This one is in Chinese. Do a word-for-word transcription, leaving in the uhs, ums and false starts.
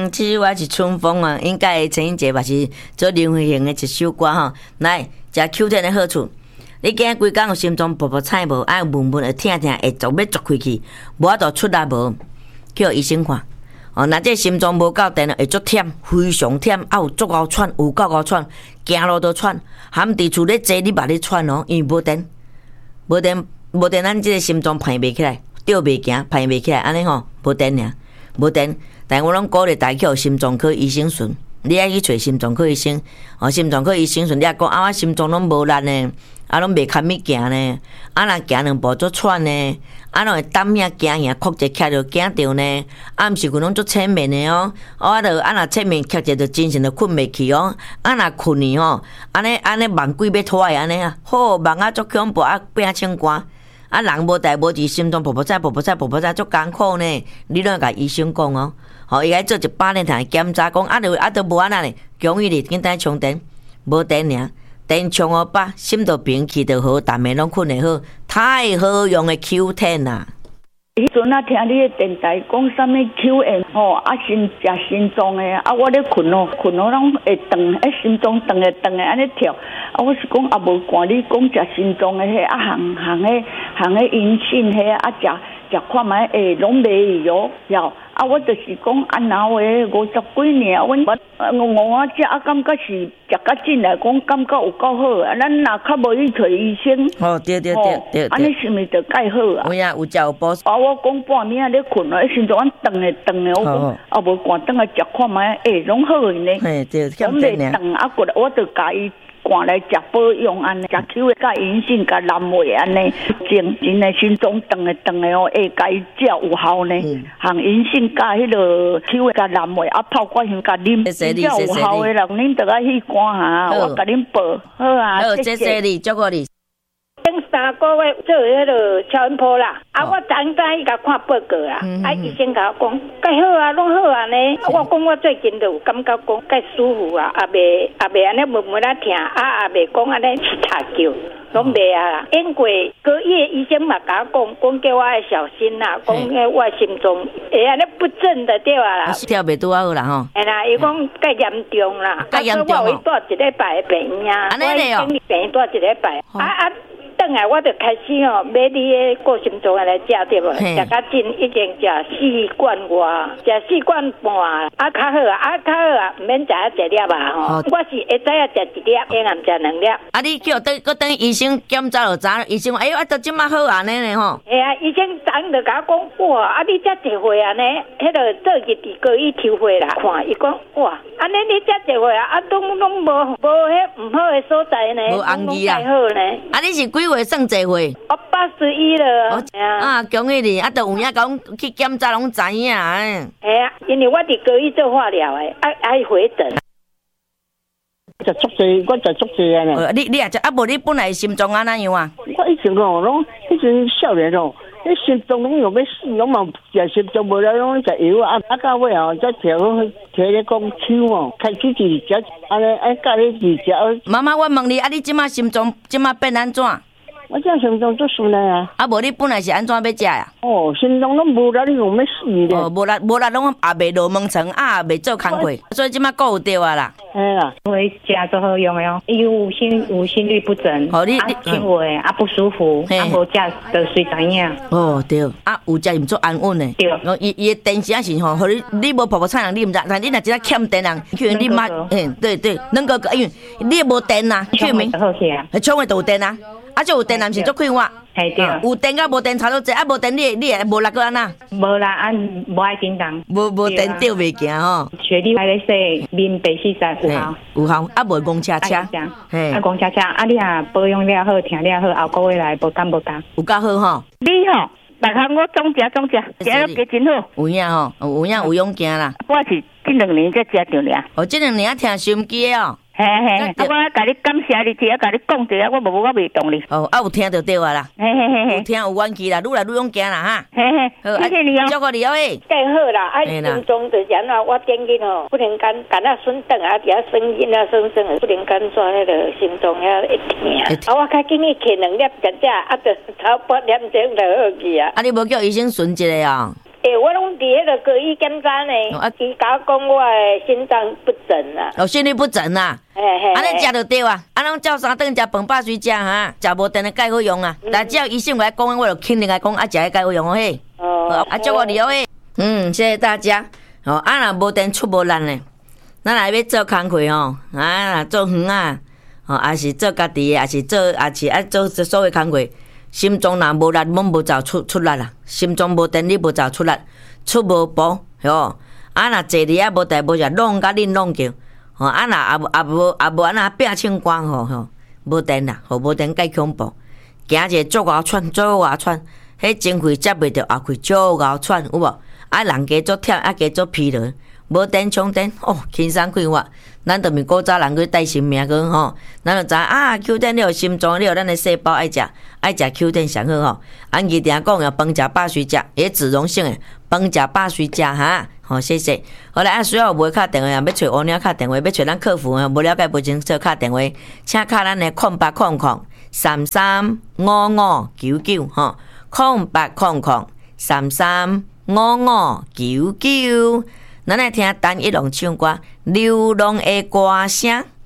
人，其实我是春风啊，应该陈英杰嘛是做林慧萍的一首歌吼。来，食 Q ten 的好处，你今日规工有心中噗噗菜无，爱闷闷的听听，会做要做开去，无法度出力无，叫医生看。哦，若这心脏无够电，会足忝，非常忝，啊有足够喘，有够够喘，行路都喘，含伫厝咧坐，你嘛咧喘哦，因为无电，无电，无电，咱即个心脏排袂起来，吊袂行，排袂起来，安尼吼，无电尔，无电。但我拢鼓励大家去心脏科医生巡，你爱去找心脏科医生。哦，心脏科医生巡，你也讲啊，我心脏拢无力呢，啊，拢袂堪物行呢，啊，若行两步足喘呢，啊，拢会胆遐惊遐，哭者徛着惊着呢，啊，毋是佢拢足侧面的哦，啊，着啊，若侧面徛者着精神着困袂去哦，啊，若困去吼，安尼安尼梦鬼要拖的安尼啊，好梦啊足恐怖啊，变清寒。啊，人无代无志，心脏噗噗菜、噗噗菜、噗噗菜，足艰苦呢。你拢要甲医生讲哦，吼，伊爱做一百年台检查，讲啊，着啊，着无安那呢，强伊哩，紧带充电，无电尔，电充好饱，心着平，气着好，逐暝拢困会好，太好用的 Q ten 啦。 迄阵啊，听你的电台讲啥物 Q M 吼，啊心食心脏的，啊我咧困哦，困哦拢会动，啊心脏动诶动诶安尼跳，啊我是讲啊无管你讲食心脏的迄啊行行诶行诶阴性迄啊食食看卖诶拢袂有了。啊，我就是讲啊，哪位五十几年，阮我我啊只啊感觉是食较紧来讲，感觉有够好啊。咱若较无去找医生， 哦对对对对， 安尼是毋是着介好啊？ 有啊，有食有补。 啊，我讲半暝啊咧困啊，心脏动诶动诶，我讲啊无赶等来食看卖，诶，拢好呢。 嘿对， 咁袂动啊，过来我着甲伊。赶来食保养安尼，食 Q 的甲银杏甲蓝莓安尼，真真诶心脏动诶动诶哦，会甲伊食有效呢。含银杏甲迄个 Q 的甲蓝莓啊泡过后甲啉，真正有效诶啦，恁着爱去赶下，我甲恁报好啊， 谢谢你，祝贺你。 前三个月做迄个超音波啦，啊，我昨早伊甲看报告啦，啊，医生甲我讲，介好啊，拢好啊呢。我讲我最近就有感觉讲介舒服啊，也袂也袂安尼闷闷啊疼，啊也袂讲安尼起塔叫，拢袂啊啦。因为个月医生嘛甲我讲，讲叫我要小心啦，讲迄我心脏会安尼不正的对啊啦。 跳袂拄好啦吼。 哎啦，伊讲介严重啦， 介严重哦。 我有带一礼拜病院啊， 安尼嘞哦。 我已经病带一礼拜，啊啊。等下我就开始吼，买你个过心脏来食对无？食较紧，已经食四罐外，食四罐半，啊较好啊，啊较好啊，毋免食啊一粒啊吼。我是会知影食一粒，下暗食两粒。 啊，你叫等，搁等医生检查就知，医生讲，哎呦，啊，都即马好安尼呢吼。 哎呀，医生昨就甲我讲，哇，啊你遮一岁安尼，迄个做日地高伊抽血啦，看伊讲，哇，安尼你遮一岁啊，啊拢拢无无迄毋好的所在呢， 无红字啊， 好呢。 啊，你是几岁算几岁？ 我八十一了。 哦，啊，恭喜你！啊，都有影讲去检查拢知影诶。 哎呀，因为我伫高医做化疗诶，爱爱回诊。 食足济，我食足济啊呢。 你你也食啊？无你本来心脏安怎样啊？ 我以前哦，拢以前少年哦，迄心脏拢有要死，拢嘛食心脏无了，拢食药啊。啊，到尾哦，再调调咧讲手哦，开始治食，安尼爱教你治食。 妈妈，我问你，啊，你即马心脏即马变安怎？ 我这心脏足顺的啊！ 啊，无你本来是安怎要食呀？ 哦，心脏拢无力，你有要死咧？ 哦，无力无力，拢也袂落门床，啊，也袂做工课，所以即马顾有着啊啦。 哎啦， 因为食做好用的哦，伊有心有心律不整， 哦，你啊轻微啊不舒服，啊无食就随知影。 哦对，啊有食毋做安稳的。 对。 哦，伊伊的电时啊是吼，互你你无泡泡菜人你毋知，但你若真正欠电人，去你妈，嘿，对对，能够因为你无电呐，去明， 好起啊， 创的都有电啊。啊，就有电男是足快活， 系对， 有电甲无电差不多，啊无电你你会无力个安那？ 无啦，啊无爱紧张， 无无电吊袂行吼。 学你来咧说，面白四十有效， 有效，啊无公车车， 嘿，啊公车车，啊你啊保养了好，听了好，后个月来无干无干， 有够好吼。 你吼，大家我总食总食，食了加真好。 有影吼，有影有勇行啦。 我是这两年才食着俩。 哦，这两年啊听收音机哦。 嘿嘿，啊！我甲你感谢你，只啊甲你讲一下，我无我袂动你。 哦，啊有听就对啊啦。 嘿嘿嘿嘿， 有听有元气啦，愈来愈勇行啦哈。 嘿嘿，谢谢你哦， 祝福你哦喂。 介好啦，啊心脏就是安怎，我点紧吼，不能干干啊顺顿啊，底下声音啊声声的，不能干抓迄个心脏遐会疼。啊，我较紧去摕两粒食食，啊，就头八点钟就好去啊。 啊，你无叫医生巡一下哦？ 诶、欸，我拢伫迄个隔医检查呢，伊甲我讲我的心脏不整啊。 哦，心律不整啊。 嘿嘿。 安尼食就对啊，啊，拢照三顿食饭饱水食哈，食无定的钙好用啊。嗯、但只要医生来讲，我就肯定来讲啊，食的钙好用哦嘿。哦。啊，祝我理由嘿。嗯，谢谢大家。哦，啊，若无定出无力呢，咱来要做工课吼，啊，若做园啊，哦，还是做家己的，还是做，还是爱做所有工课。心脏若无力，阮无走出出力啦。心脏无电，你无走出力，出无步，吼。啊，若坐伫遐无代无志，弄甲恁弄叫，吼。啊，若也无也无也无安那拼唱歌吼吼，无电啦，吼无电介恐怖。行者左咬喘，左咬喘，迄前肺接袂着后肺，左咬喘有无？啊，人加做忝，啊加做疲劳，无电充电，哦，轻松快活。咱著毋是古早人去带性命去吼，咱著知啊 Q 点你有心脏，你有咱的细胞爱食，爱食 Q 点上好吼。啊，伊定讲要饭食饱水食，也脂溶性的饭食饱水食哈。好，谢谢。好来，啊，需要无敲电话啊，要找乌鸟敲电话，要找咱客服啊，无了解不清楚敲电话，请敲咱的空八空空三三五五九九吼，空八空空三三五五九九。咱来听单一龙唱歌，流浪的歌声。